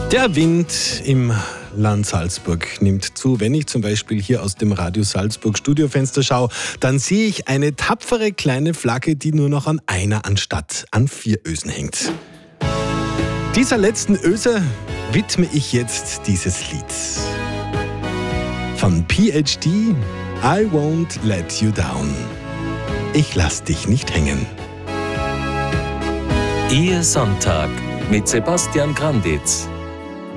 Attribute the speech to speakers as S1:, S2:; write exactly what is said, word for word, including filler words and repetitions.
S1: Der Wind im Land Salzburg nimmt zu. Wenn ich zum Beispiel hier aus dem Radio Salzburg Studiofenster schaue, dann sehe ich eine tapfere kleine Flagge, die nur noch an einer anstatt an vier Ösen hängt. Dieser letzten Öse widme ich jetzt dieses Lied. Von P H D, I Won't Let You Down. Ich lass dich nicht hängen.
S2: Ihr Sonntag mit Sebastian Granditz.